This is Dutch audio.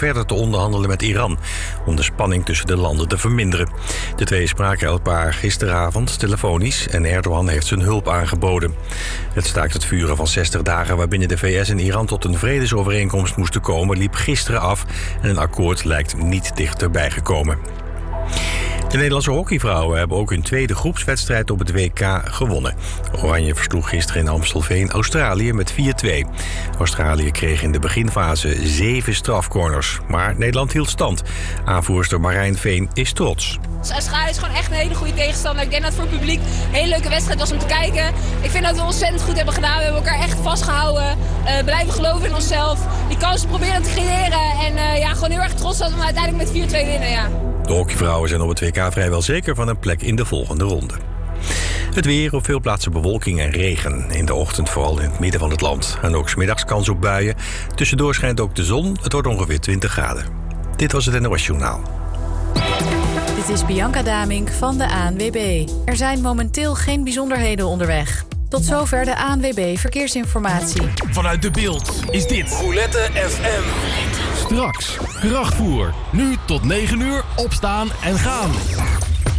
verder te onderhandelen met Iran, om de spanning tussen de landen te verminderen. De twee spraken elkaar gisteravond telefonisch en Erdogan heeft zijn hulp aangeboden. Het staakt het vuren van 60 dagen waarbinnen de VS en Iran tot een vredesovereenkomst moesten komen, liep gisteren af en een akkoord lijkt niet dichterbij gekomen. De Nederlandse hockeyvrouwen hebben ook hun tweede groepswedstrijd op het WK gewonnen. Oranje versloeg gisteren in Amstelveen Australië met 4-2. Australië kreeg in de beginfase 7 strafcorners, maar Nederland hield stand. Aanvoerster Marijn Veen is trots. Australië is gewoon echt een hele goede tegenstander. Ik denk dat het voor het publiek een hele leuke wedstrijd was om te kijken. Ik vind dat we ontzettend goed hebben gedaan. We hebben elkaar echt vastgehouden. Blijven geloven in onszelf. Die kansen proberen te creëren. En gewoon heel erg trots dat we uiteindelijk met 4-2 winnen. Ja. De hockeyvrouwen zijn op het WK vrijwel zeker van een plek in de volgende ronde. Het weer, op veel plaatsen bewolking en regen. In de ochtend vooral in het midden van het land. En ook 's middags kans op buien. Tussendoor schijnt ook de zon. Het wordt ongeveer 20 graden. Dit was het NOS Journaal. Dit is Bianca Damink van de ANWB. Er zijn momenteel geen bijzonderheden onderweg. Tot zover de ANWB Verkeersinformatie. Vanuit de Beeld is dit Roulette FM. Straks, krachtvoer. Nu tot 9 uur, opstaan en gaan.